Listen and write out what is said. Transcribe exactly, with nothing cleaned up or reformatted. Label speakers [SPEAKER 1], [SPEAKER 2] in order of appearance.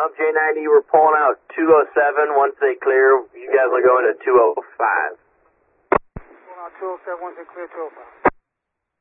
[SPEAKER 1] South J ninety, we're pulling out two oh seven. Once they clear, you guys will go into two oh five.
[SPEAKER 2] Pulling out two oh seven, once they clear two oh five.